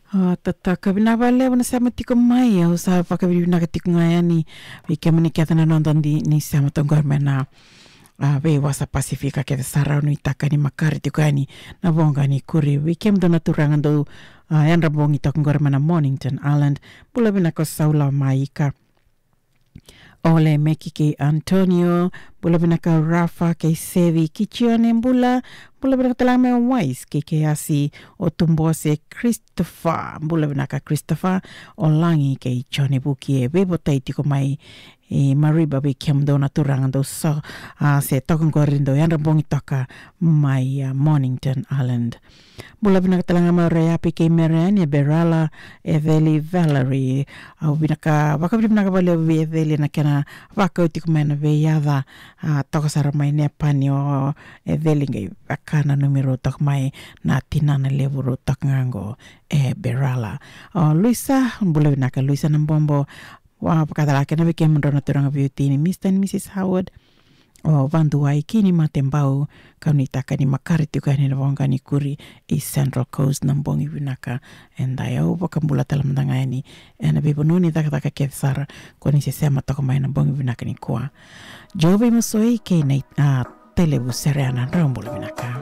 Tataka binabale wanasema tiko mai au sa pakabina katiko ngayani wiki mnikiata na nonton ni sama tongormena we wasa Pasifika kete sarau itaka ni makari tiko yani na bonga ni kuri wiki mdona turangan do yan rabongi tongormena Mornington Island bula binako saula maika ole meki ke Antonio bula binaka Rafa ke Sevi kichione bula binaka talame wise ke asi otumbose Christopher bula binaka Christopher olangi ke chone buki e bebo taiti ko mai mariba be kemdo na turangando so se tokon gorindo yan rabongi toka mai Mornington Island bula binaka talanga maurea ke Merania Berala Eveli Valerie au binaka baka binaka bale Eveli na kana baka uti kumena be yada toka sara mai ne panio Eveli ngai akana numero tok mai na tinana levuro tok ngango Berala Luisa bula binaka Luisa nambombo wa pakatala kana be kemdo turanga beauty ni Mr. and Mrs. Howard vanduai kini matembau kaunita kani makariti kani nabonga ni kuri Central Coast nambongi binaka endaya bakambula talam dangani ena bibonuni taka kefsara koni sesema toko mai nambongi binaka ni kwa jobe mosoi ke na telebu sereana rambula binaka